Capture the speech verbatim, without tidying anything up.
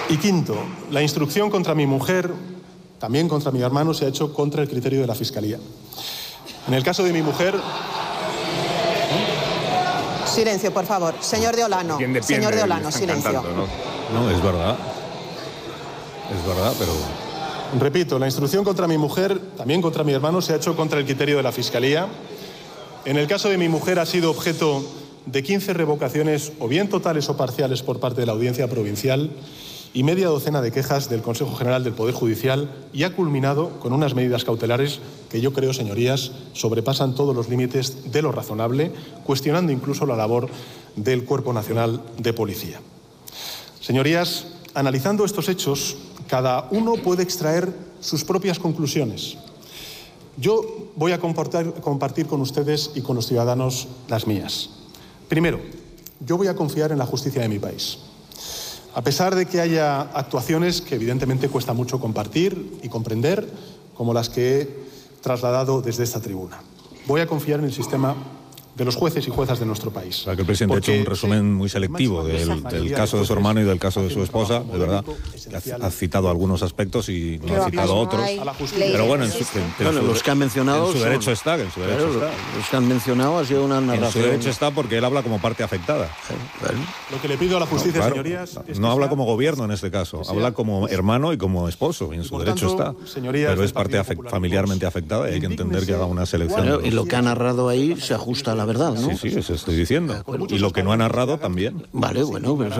Y quinto, la instrucción contra mi mujer, también contra mi hermano, se ha hecho contra el criterio de la Fiscalía. En el caso de mi mujer... Silencio, por favor. Señor de Olano. Señor de Olano, silencio. ¿no? no, es verdad. Es verdad, pero... Repito, la instrucción contra mi mujer, también contra mi hermano, se ha hecho contra el criterio de la Fiscalía. En el caso de mi mujer ha sido objeto de quince revocaciones, o bien totales o parciales, por parte de la Audiencia Provincial y media docena de quejas del Consejo General del Poder Judicial, y ha culminado con unas medidas cautelares que yo creo, señorías, sobrepasan todos los límites de lo razonable, cuestionando incluso la labor del Cuerpo Nacional de Policía. Señorías, analizando estos hechos, cada uno puede extraer sus propias conclusiones. Yo voy a compartir con ustedes y con los ciudadanos las mías. Primero, yo voy a confiar en la justicia de mi país. A pesar de que haya actuaciones que evidentemente cuesta mucho compartir y comprender, como las que he trasladado desde esta tribuna. Voy a confiar en el sistema de los jueces y juezas de nuestro país. Claro, que el presidente ha hecho un resumen muy selectivo del, del caso de su hermano y del caso de su esposa, de verdad. Ha, ha citado algunos aspectos y no ha citado otros. Pero bueno, en su, en, bueno, su, los que han mencionado en su son, derecho está, en su derecho claro, está. Los que han mencionado ha sido una narración. En su derecho está porque él habla como parte afectada. Bueno. Lo que le pido a la justicia, no, claro, señorías... No, es no habla sea, como gobierno en este caso, habla como hermano y como esposo, y en su derecho está. Pero es parte afect, familiarmente afectada y hay que entender que haga una selección. Bueno, y lo que ha narrado ahí se ajusta a la verdad, ¿no? Sí, sí, eso estoy diciendo. Y lo que no ha narrado también. Vale, bueno, pero